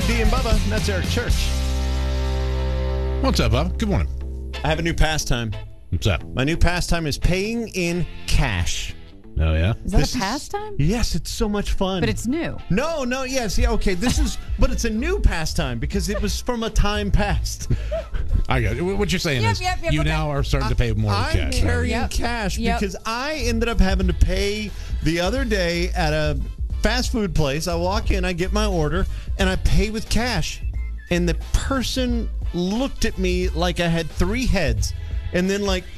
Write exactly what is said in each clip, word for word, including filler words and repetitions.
B and Bubba. That's Eric Church. What's up, Bubba? Good morning. I have a new pastime. What's up? My new pastime is paying in cash. Oh, yeah? Is that This a is- pastime? Yes, it's so much fun. But it's new. No, no, yes, yeah, okay. This is, but it's a new pastime because it was from a time past. I got it. What you're saying Yep, is yep, yep, you okay. now are starting to pay more I'm cash. carrying Yep. cash Yep. because I ended up having to pay the other day at a fast food place. I walk in, I get my order, and I pay with cash. And the person looked at me like I had three heads, and then like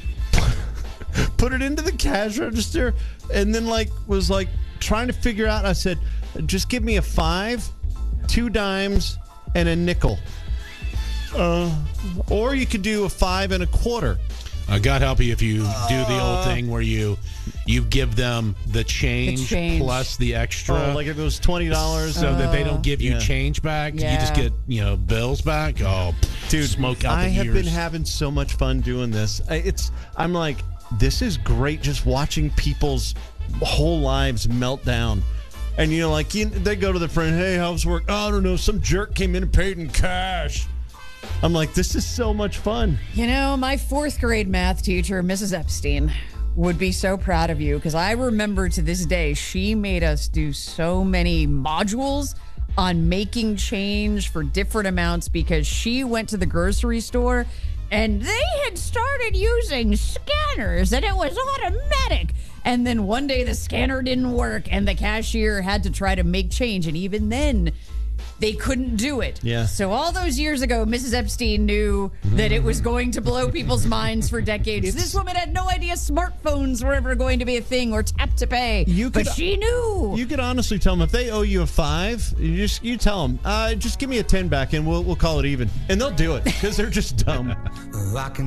put it into the cash register, and then like was like trying to figure out. I said, "Just give me a five, two dimes, and a nickel." Uh, or you could do a five and a quarter. Uh, God help you if you do the old thing where you you give them the change, The change. plus the extra. Oh, like if it was twenty dollars. so that they don't give you Yeah. change back. You Yeah. just get, you know, bills back. Oh, Dude, smoke out I the have ears. been having so much fun doing this. I- It's I'm like, this is great just watching people's whole lives melt down. And you know, like you, they go to their friend, "Hey, how's work?" "Oh, I don't know, some jerk came in and paid in cash." I'm like, this is so much fun. You know, my fourth grade math teacher, Missus Epstein, would be so proud of you because I remember to this day, she made us do so many modules on making change for different amounts because she went to the grocery store and they had started using scanners and it was automatic. And then one day the scanner didn't work and the cashier had to try to make change. And even then, they couldn't do it. Yeah. So all those years ago, Missus Epstein knew that it was going to blow people's minds for decades. This woman had no idea smartphones were ever going to be a thing or tap to pay. You but could- she knew. You could honestly tell them if they owe you a five, you just you tell them, uh, just give me a ten back and we'll we'll call it even, and they'll do it because they're just dumb. I can